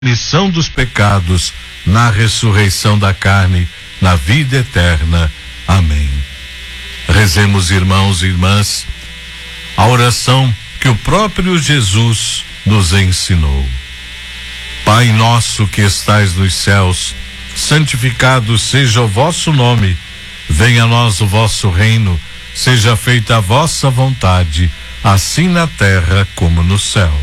remissão dos pecados, na ressurreição da carne, na vida eterna. Amém. Rezemos, irmãos e irmãs, a oração que o próprio Jesus nos ensinou. Pai nosso que estais nos céus, santificado seja o vosso nome. Venha a nós o vosso reino, seja feita a vossa vontade, assim na terra como no céu.